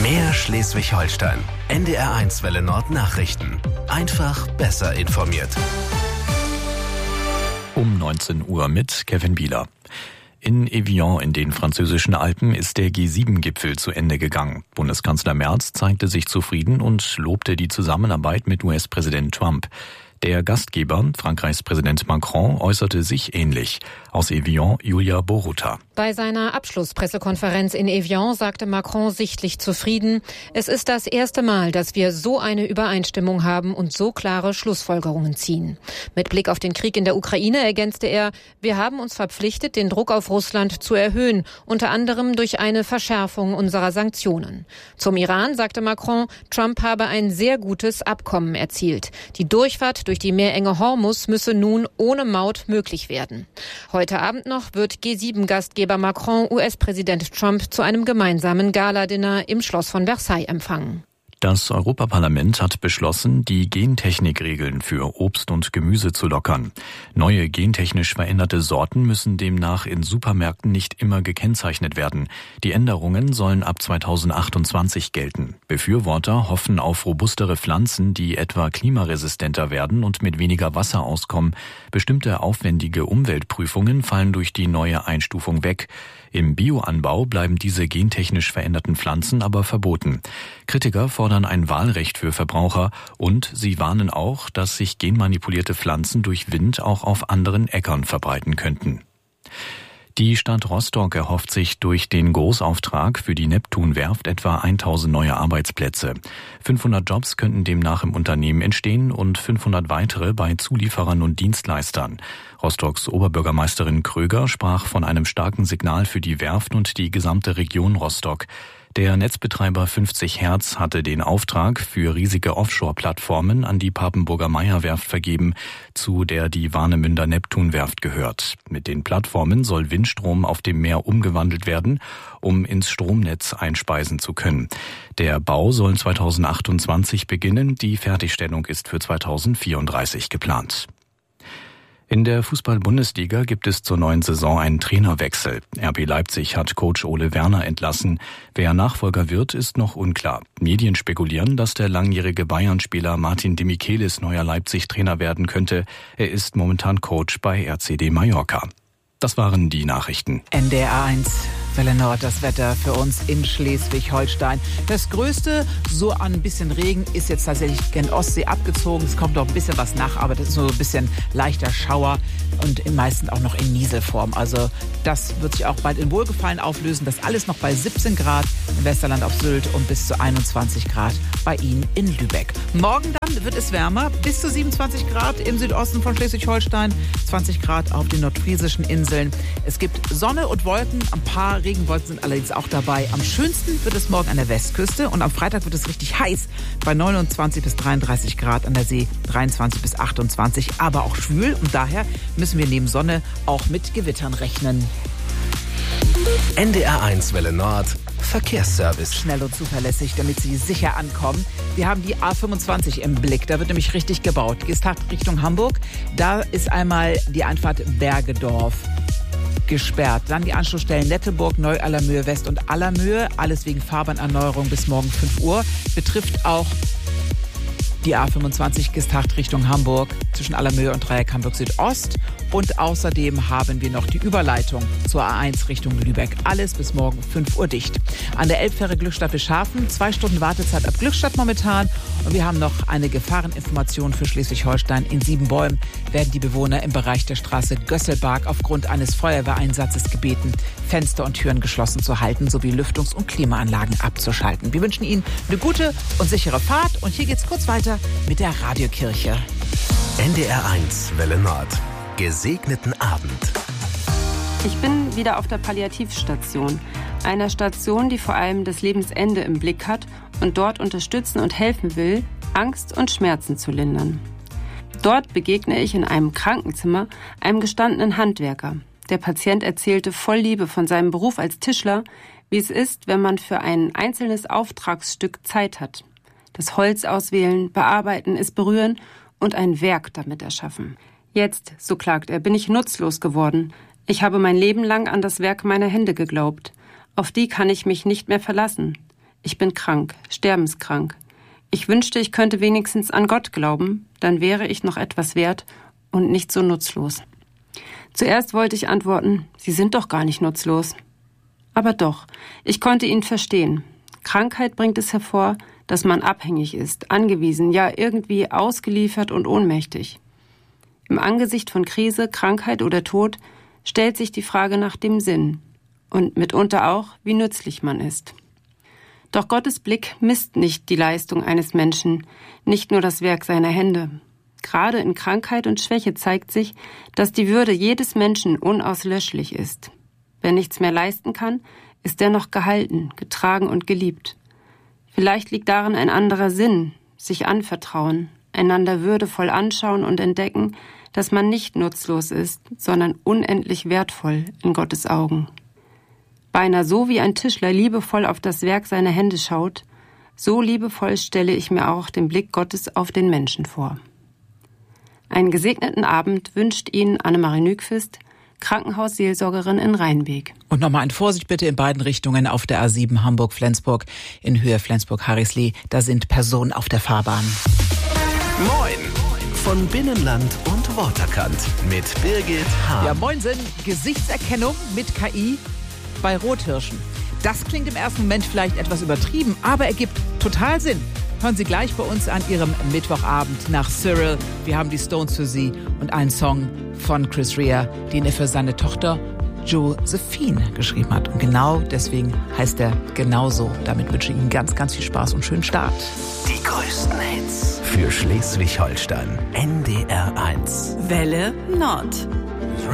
Mehr Schleswig-Holstein. NDR1 Welle Nord Nachrichten. Einfach besser informiert. Um 19 Uhr mit Kevin Bieler. In Evian in den französischen Alpen ist der G7-Gipfel zu Ende gegangen. Bundeskanzler Merz zeigte sich zufrieden und lobte die Zusammenarbeit mit US-Präsident Trump. Der Gastgeber, Frankreichs Präsident Macron, äußerte sich ähnlich. Aus Evian, Julia Boruta. Bei seiner Abschlusspressekonferenz in Evian sagte Macron sichtlich zufrieden: Es ist das erste Mal, dass wir so eine Übereinstimmung haben und so klare Schlussfolgerungen ziehen. Mit Blick auf den Krieg in der Ukraine ergänzte er: Wir haben uns verpflichtet, den Druck auf Russland zu erhöhen, unter anderem durch eine Verschärfung unserer Sanktionen. Zum Iran sagte Macron, Trump habe ein sehr gutes Abkommen erzielt. Die Durchfahrt durch die Meerenge Hormuz müsse nun ohne Maut möglich werden. Heute Abend noch wird G7-Gastgeber Macron US-Präsident Trump zu einem gemeinsamen Gala-Dinner im Schloss von Versailles empfangen. Das Europaparlament hat beschlossen, die Gentechnikregeln für Obst und Gemüse zu lockern. Neue gentechnisch veränderte Sorten müssen demnach in Supermärkten nicht immer gekennzeichnet werden. Die Änderungen sollen ab 2028 gelten. Befürworter hoffen auf robustere Pflanzen, die etwa klimaresistenter werden und mit weniger Wasser auskommen. Bestimmte aufwendige Umweltprüfungen fallen durch die neue Einstufung weg. Im Bioanbau bleiben diese gentechnisch veränderten Pflanzen aber verboten. Kritiker fordern ein Wahlrecht für Verbraucher und sie warnen auch, dass sich genmanipulierte Pflanzen durch Wind auch auf anderen Äckern verbreiten könnten. Die Stadt Rostock erhofft sich durch den Großauftrag für die Neptun-Werft etwa 1000 neue Arbeitsplätze. 500 Jobs könnten demnach im Unternehmen entstehen und 500 weitere bei Zulieferern und Dienstleistern. Rostocks Oberbürgermeisterin Kröger sprach von einem starken Signal für die Werft und die gesamte Region Rostock. Der Netzbetreiber 50 Hertz hatte den Auftrag für riesige Offshore-Plattformen an die Papenburger Meyer-Werft vergeben, zu der die Warnemünder Neptun-Werft gehört. Mit den Plattformen soll Windstrom auf dem Meer umgewandelt werden, um ins Stromnetz einspeisen zu können. Der Bau soll 2028 beginnen, die Fertigstellung ist für 2034 geplant. In der Fußball-Bundesliga gibt es zur neuen Saison einen Trainerwechsel. RB Leipzig hat Coach Ole Werner entlassen. Wer Nachfolger wird, ist noch unklar. Medien spekulieren, dass der langjährige Bayern-Spieler Martin de Michelis neuer Leipzig-Trainer werden könnte. Er ist momentan Coach bei RCD Mallorca. Das waren die Nachrichten. NDR1 Welle Nord, das Wetter für uns in Schleswig-Holstein. Das Größte, so an ein bisschen Regen, ist jetzt tatsächlich gen Ostsee abgezogen. Es kommt noch ein bisschen was nach, aber das ist nur so ein bisschen leichter Schauer und im meisten auch noch in Nieselform. Also das wird sich auch bald in Wohlgefallen auflösen. Das alles noch bei 17 Grad im Westerland auf Sylt und bis zu 21 Grad bei Ihnen in Lübeck. Morgen dann wird es wärmer, bis zu 27 Grad im Südosten von Schleswig-Holstein, 20 Grad auf den nordfriesischen Inseln. Es gibt Sonne und Wolken, ein paar Regenwolken sind allerdings auch dabei. Am schönsten wird es morgen an der Westküste und am Freitag wird es richtig heiß bei 29 bis 33 Grad an der See, 23 bis 28, aber auch schwül und daher müssen wir neben Sonne auch mit Gewittern rechnen. NDR1 Welle Nord Verkehrsservice. Schnell und zuverlässig, damit Sie sicher ankommen. Wir haben die A25 im Blick. Da wird nämlich richtig gebaut. Gestart Richtung Hamburg. Da ist einmal die Einfahrt Bergedorf gesperrt. Dann die Anschlussstellen Netteburg, Neu-Allermöhe West und Allermöhe. Alles wegen Fahrbahnerneuerung bis morgen 5 Uhr. Betrifft auch die A25 Gestart Richtung Hamburg zwischen Allermöhe und Dreieck Hamburg Südost. Und außerdem haben wir noch die Überleitung zur A1 Richtung Lübeck. Alles bis morgen 5 Uhr dicht. An der Elbfähre Glückstadt-Beschafen 2 Stunden Wartezeit ab Glückstadt momentan. Und wir haben noch eine Gefahreninformation für Schleswig-Holstein. In Siebenbäumen werden die Bewohner im Bereich der Straße Gösselbark aufgrund eines Feuerwehreinsatzes gebeten, Fenster und Türen geschlossen zu halten sowie Lüftungs- und Klimaanlagen abzuschalten. Wir wünschen Ihnen eine gute und sichere Fahrt. Und hier geht's kurz weiter mit der Radiokirche. NDR1 Welle Nord. Gesegneten Abend. Ich bin wieder auf der Palliativstation, einer Station, die vor allem das Lebensende im Blick hat und dort unterstützen und helfen will, Angst und Schmerzen zu lindern. Dort begegne ich in einem Krankenzimmer einem gestandenen Handwerker. Der Patient erzählte voll Liebe von seinem Beruf als Tischler, wie es ist, wenn man für ein einzelnes Auftragsstück Zeit hat. Das Holz auswählen, bearbeiten, es berühren und ein Werk damit erschaffen. Jetzt, so klagt er, bin ich nutzlos geworden. Ich habe mein Leben lang an das Werk meiner Hände geglaubt. Auf die kann ich mich nicht mehr verlassen. Ich bin krank, sterbenskrank. Ich wünschte, ich könnte wenigstens an Gott glauben, dann wäre ich noch etwas wert und nicht so nutzlos. Zuerst wollte ich antworten, Sie sind doch gar nicht nutzlos. Aber doch, ich konnte ihn verstehen. Krankheit bringt es hervor, dass man abhängig ist, angewiesen, ja irgendwie ausgeliefert und ohnmächtig. Im Angesicht von Krise, Krankheit oder Tod stellt sich die Frage nach dem Sinn und mitunter auch, wie nützlich man ist. Doch Gottes Blick misst nicht die Leistung eines Menschen, nicht nur das Werk seiner Hände. Gerade in Krankheit und Schwäche zeigt sich, dass die Würde jedes Menschen unauslöschlich ist. Wer nichts mehr leisten kann, ist dennoch gehalten, getragen und geliebt. Vielleicht liegt darin ein anderer Sinn, sich anvertrauen, einander würdevoll anschauen und entdecken, dass man nicht nutzlos ist, sondern unendlich wertvoll in Gottes Augen. Beinahe so wie ein Tischler liebevoll auf das Werk seiner Hände schaut, so liebevoll stelle ich mir auch den Blick Gottes auf den Menschen vor. Einen gesegneten Abend wünscht Ihnen Annemarie Nykvist, Krankenhausseelsorgerin in Rheinbeek. Und nochmal eine Vorsicht bitte in beiden Richtungen auf der A7 Hamburg-Flensburg in Höhe Flensburg-Harrislee. Da sind Personen auf der Fahrbahn. Moin von Binnenland und Waterkant mit Birgit Hahn. Ja, moinsen, Gesichtserkennung mit KI bei Rothirschen. Das klingt im ersten Moment vielleicht etwas übertrieben, aber ergibt total Sinn. Hören Sie gleich bei uns an Ihrem Mittwochabend nach Cyril. Wir haben die Stones für Sie und einen Song von Chris Rea, den er für seine Tochter Josephine geschrieben hat. Und genau deswegen heißt er genauso. Damit wünsche ich Ihnen ganz, ganz viel Spaß und schönen Start. Die größten Hits für Schleswig-Holstein. NDR 1. Welle Nord.